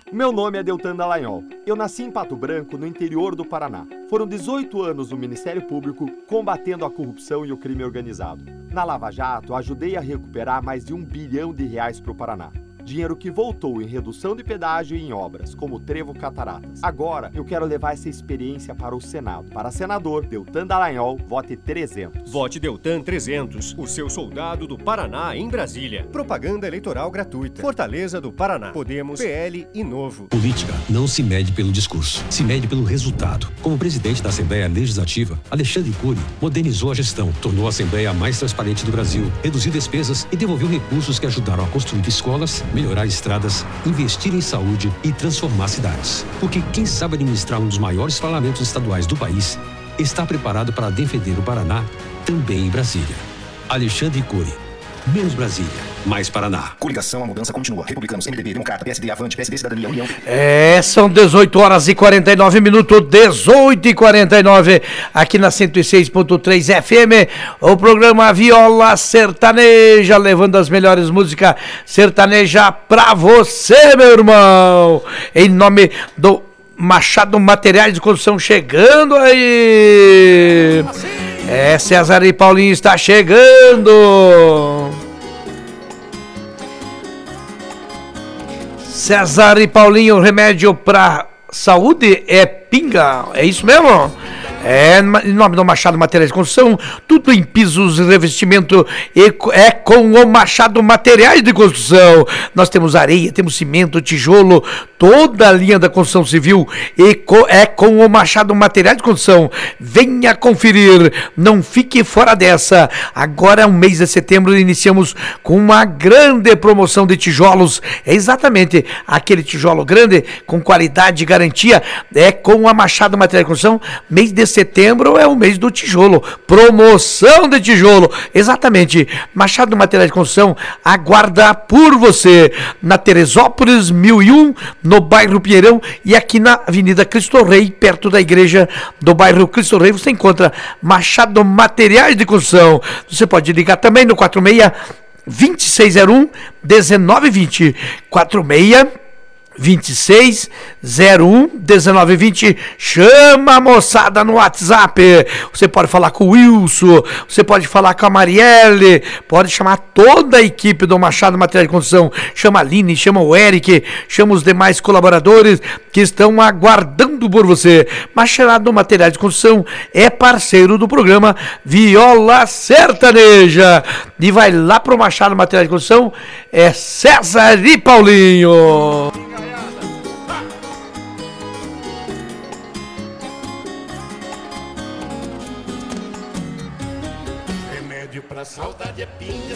Meu nome é Deltan Dallagnol. Eu nasci em Pato Branco, no interior do Paraná. Foram 18 anos no Ministério Público combatendo a corrupção e o crime organizado. Na Lava Jato, ajudei a recuperar mais de R$1 bilhão para o Paraná. Dinheiro que voltou em redução de pedágio e em obras, como o Trevo Cataratas. Agora, eu quero levar essa experiência para o Senado. Para senador, Deltan Dallagnol, vote 300. Vote Deltan 300, o seu soldado do Paraná em Brasília. Propaganda eleitoral gratuita. Fortaleza do Paraná. Podemos, PL e Novo. Política não se mede pelo discurso, se mede pelo resultado. Como presidente da Assembleia Legislativa, Alexandre Cury modernizou a gestão, tornou a Assembleia mais transparente do Brasil, reduziu despesas e devolveu recursos que ajudaram a construir escolas, melhorar estradas, investir em saúde e transformar cidades. Porque quem sabe administrar um dos maiores parlamentos estaduais do país está preparado para defender o Paraná também em Brasília. Alexandre Cury. Menos Brasília, mais Paraná. Coligação, a mudança continua. Republicanos, MDB, Democrata, PSD, Avante, PSD, Cidadania, União. São 18 horas e 49 minutos, 18 e 49 aqui na 106.3 FM. O programa Viola Sertaneja, levando as melhores músicas sertaneja pra você, meu irmão. Em nome do Machado Materiais de Construção, chegando aí. César e Paulinho está chegando. César e Paulinho, remédio para saúde é pinga, é isso mesmo? Em nome do Machado Materiais de Construção, tudo em pisos e revestimento é com o Machado Materiais de Construção. Nós temos areia, temos cimento, tijolo, toda a linha da construção civil é com o Machado Materiais de Construção. Venha conferir, não fique fora dessa. Agora, no mês de setembro, iniciamos com uma grande promoção de tijolos. É exatamente aquele tijolo grande, com qualidade e garantia, é com a Machado Materiais de Construção. Mês de setembro é o mês do tijolo, promoção de tijolo, exatamente. Machado Materiais de Construção aguarda por você na Teresópolis 1001, no bairro Pinheirão, e aqui na Avenida Cristo Rei, perto da igreja do bairro Cristo Rei, você encontra Machado Materiais de Construção. Você pode ligar também no 46 2601 1920, 46 2601 1920. Chama a moçada no WhatsApp. Você pode falar com o Wilson, você pode falar com a Marielle, pode chamar toda a equipe do Machado Materiais de Construção. Chama a Aline, chama o Eric, chama os demais colaboradores que estão aguardando por você. Machado Materiais de Construção é parceiro do programa Viola Sertaneja. E vai lá pro Machado Materiais de Construção, é César e Paulinho. Remédio pra saudade é pinga,